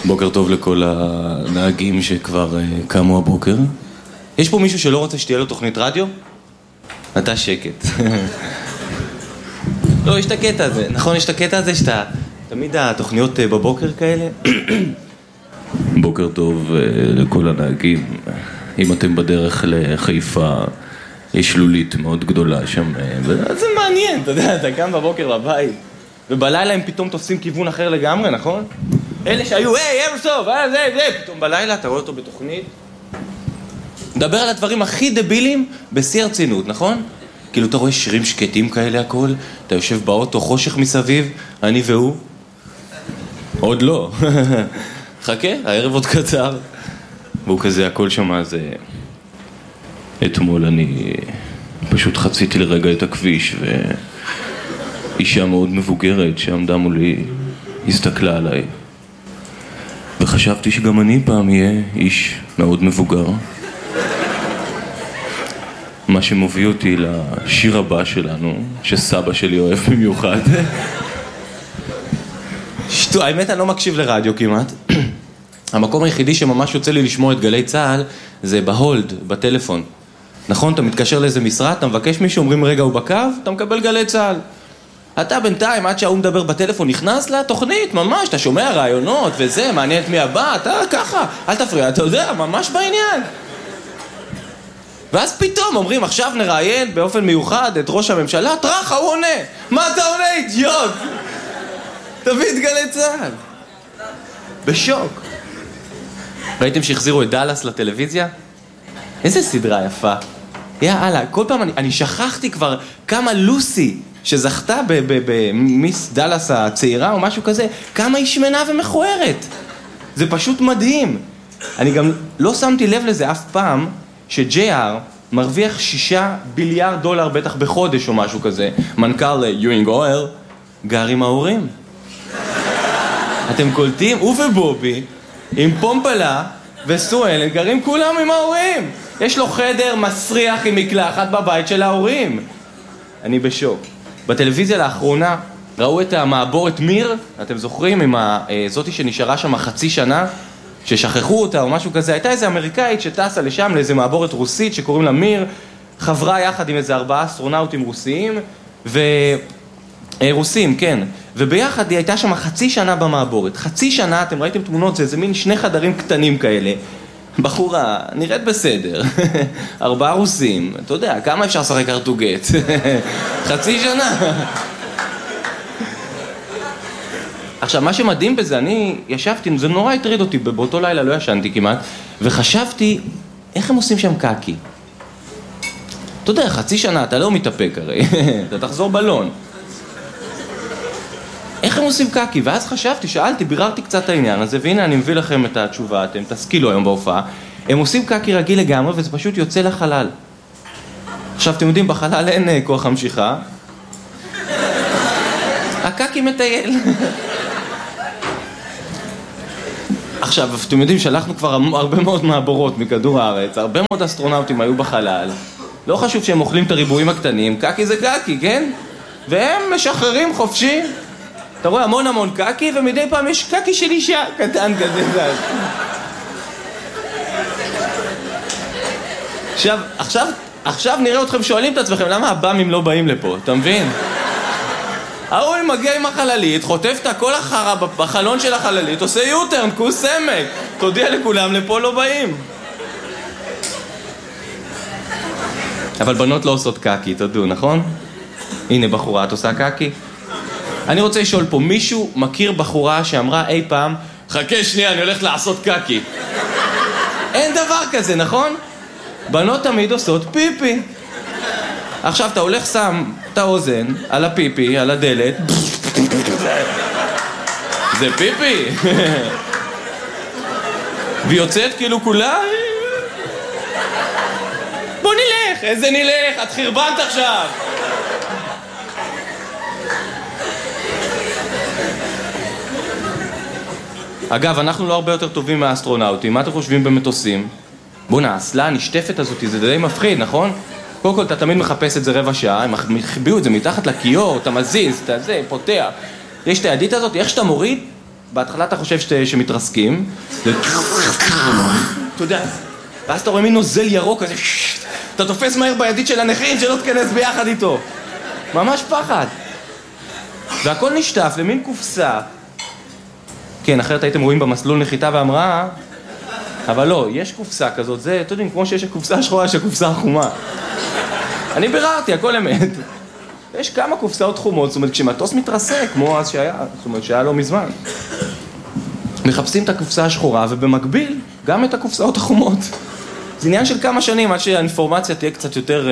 בוקר טוב לכל הנהגים שכבר קמו הבוקר. יש פה מישהו שלא רוצה שתהיה לו תוכנית רדיו? אתה שקט. לא, יש את הקטע הזה, נכון? יש את הקטע הזה שאתה... תמיד התוכניות בבוקר כאלה. בוקר טוב לכל הנהגים. אם אתם בדרך לחיפה, יש שלולית מאוד גדולה שם. זה מעניין, אתה יודע, אתה קם בבוקר בבית, ובלילה הם פתאום תופסים כיוון אחר לגמרי, נכון? אלה שהיו, ערב טוב, פתאום בלילה אתה רואה אותו בתוכנית. מדבר על הדברים הכי דבילים בשיא הרצינות, נכון? כאילו אתה רואה שירים שקטים כאלה הכל, אתה יושב באוטו, חושך מסביב, אני והוא. עוד לא. חכה, הערב עוד קצר. והוא כזה, הכל שמה זה... אתמול אני פשוט חציתי לרגע את הכביש, ואישה מאוד מבוגרת שעמדה מולי הסתכלה עליי. וחשבתי שגם אני פעם אהיה איש מאוד מבוגר. מה שמוביל אותי לשיר הבא שלנו, שסבא שלי אוהב במיוחד. האמת אני לא מקשיב לרדיו כמעט. המקום היחידי שממש יוצא לי לשמוע את גלי צהל זה בהולד, בטלפון. נכון, אתה מתקשר לאיזה משרד, אתה מבקש מישהו, אומרים רגע הוא בקו, אתה מקבל גלי צהל. אתה בינתיים, עד שההוא מדבר בטלפון, נכנס לתוכנית, ממש, אתה שומע רעיונות וזה, מעניין את מי הבא, אתה ככה, אל תפריע, אתה יודע, ממש בעניין. ואז פתאום אומרים, עכשיו נראיין באופן מיוחד את ראש הממשלה, טרחה, הוא עונה. מה אתה עונה, אידיוט? תביא את גלי צהל. בשוק. ראיתם שהחזירו את דלס לטלוויזיה? איזה סדרה יפה. יאללה, כל פעם אני שכחתי כבר כמה לוסי שזכתה במיס דלס הצעירה או משהו כזה, כמה היא שמנה ומכוערת. זה פשוט מדהים. אני גם לא שמתי לב לזה אף פעם ש-JR מרוויח 6 ביליארד דולר בטח בחודש או משהו כזה. מנכ"ל יואינג אויל גר עם ההורים. אתם קולטים? הוא ובובי עם פומפלה וסואל גרים כולם עם ההורים. יש לו חדר מסריח עם מקלחת בבית של ההורים. אני בשוק. בטלוויזיה לאחרונה ראו את המעבורת מיר, אתם זוכרים, עם זאתי שנשארה שם חצי שנה, ששכחו אותה או משהו כזה. הייתה איזו אמריקאית שטסה לשם לאיזו מעבורת רוסית שקוראים לה מיר, חברה יחד עם איזה 4 אסטרונאוטים רוסיים, רוסים, כן. וביחד היא הייתה שם חצי שנה במעבורת. חצי שנה, אתם ראיתם תמונות, זה איזה מין 2 חדרים קטנים כאלה. בחורה, נראית בסדר. 4 רוסים, אתה יודע, כמה אפשר לשחק ארטוגט? חצי שנה. עכשיו, מה שמדהים בזה, אני ישבתי, זה נורא הטריד אותי, באותו לילה לא ישנתי כמעט, וחשבתי, איך הם עושים שם קאקי? אתה יודע, חצי שנה, אתה לא מתאפק הרי, אתה תחזור בלון. איך הם עושים קאקי? ואז חשבתי, שאלתי, ביררתי קצת העניין הזה, והנה אני מביא לכם את התשובה, אתם תשכילו היום בהופעה. הם עושים קאקי רגיל לגמרי, וזה פשוט יוצא לחלל. עכשיו, אתם יודעים, בחלל אין כוח המשיכה. הקאקי מטייל. עכשיו, אתם יודעים, שלחנו כבר הרבה מאוד מעבורות מכדור הארץ, הרבה מאוד אסטרונאוטים היו בחלל. לא חשוב שהם אוכלים את הריבועים הקטנים, קאקי זה קאקי, כן? והם משחררים חופשי. אתה רואה המון קאקי, ומדי פעם יש קאקי של אישה קטן כזה. עכשיו נראה אתכם שואלים את עצמכם, למה הבאמים לא באים לפה, אתה מבין? ההוא מגיע עם החללית, חוטף את כל החרה בחלון של החללית, עושה יוטרן, כוס סמק, תודיע לכולם, לפה לא באים. אבל בנות לא עושות קאקי, תדעו, נכון? הנה בחורה, את עושה קאקי? אני רוצה לשאול פה, מישהו מכיר בחורה שאמרה אי פעם, חכה שנייה, אני הולך לעשות קאקי. אין דבר כזה, נכון? בנות תמיד עושות פיפי. עכשיו אתה הולך שם את האוזן על הפיפי, על הדלת. זה פיפי. והיא יוצאת כאילו כולה. בוא נלך, איזה נלך, את חרבנת עכשיו. אגב, אנחנו לא הרבה יותר טובים מהאסטרונאוטים. מה אתם חושבים במטוסים? בוא'נה, האסלה הנשטפת הזאת, זה די מפחיד, נכון? קודם כל, אתה תמיד מחפש את זה רבע שעה, הם החביאו את זה מתחת לכיור, אתה מזיז, אתה זה, פותח. יש את הידית הזאת, איך שאתה מוריד, בהתחלה אתה חושב שמתרסקים, אתה יודע, ואז אתה רואה מין נוזל ירוק כזה, אתה תופס מהר בידית של הנכים שלא תכנס ביחד איתו. ממש פחד. והכל נשטף למין קופסה. כן, אחרת הייתם רואים במסלול נחיתה והמראה, אבל לא, יש קופסה כזאת, זה, אתם יודעים, כמו שיש הקופסה השחורה, יש הקופסה החומה. אני ביררתי, הכל אמת. יש כמה קופסאות חומות, זאת אומרת, כשמטוס מתרסק, כמו אז שהיה, זאת אומרת, שהיה לא מזמן. מחפשים את הקופסה השחורה, ובמקביל, גם את הקופסאות החומות. זה עניין של כמה שנים, עד שהאינפורמציה תהיה קצת יותר...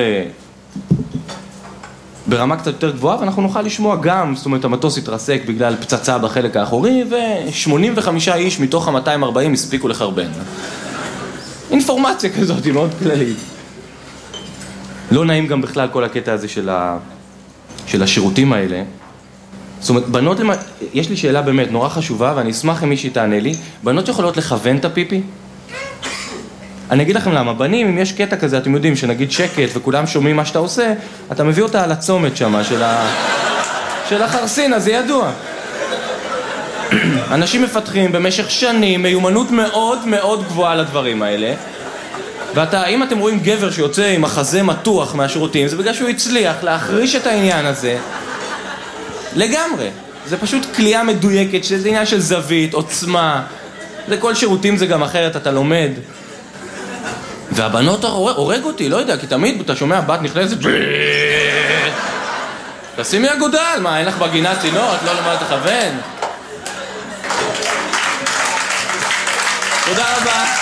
ברמה קצת יותר גבוהה, ואנחנו נוכל לשמוע גם, זאת אומרת, המטוס התרסק בגלל פצצה בחלק האחורי, ו-85 איש מתוך ה-240 הספיקו לחרבן. אינפורמציה כזאת, היא מאוד כללית. לא נעים גם בכלל כל הקטע הזה של השירותים האלה. זאת אומרת, בנות, יש לי שאלה באמת נורא חשובה, ואני אשמח אם מישהי תענה לי, בנות יכולות לכוון את הפיפי? אני אגיד לכם למה, בנים, אם יש קטע כזה, אתם יודעים, שנגיד שקט וכולם שומעים מה שאתה עושה, אתה מביא אותה על הצומת שמה, של החרסין, אז זה ידוע. אנשים מפתחים במשך שנים מיומנות מאוד מאוד גבוהה לדברים האלה, אם אתם רואים גבר שיוצא עם החזה מתוח מהשירותים, זה בגלל שהוא הצליח להחריש את העניין הזה לגמרי. זה פשוט כלייה מדויקת, שזה עניין של זווית, עוצמה, זה כל שירותים זה גם אחרת, אתה לומד. והבנות הורג אותי, לא יודע, כי תמיד אתה שומע בת נכנסת תשימי אגודל, מה, אין לך בגינה צינור, את לא למדת לכוון? תודה רבה.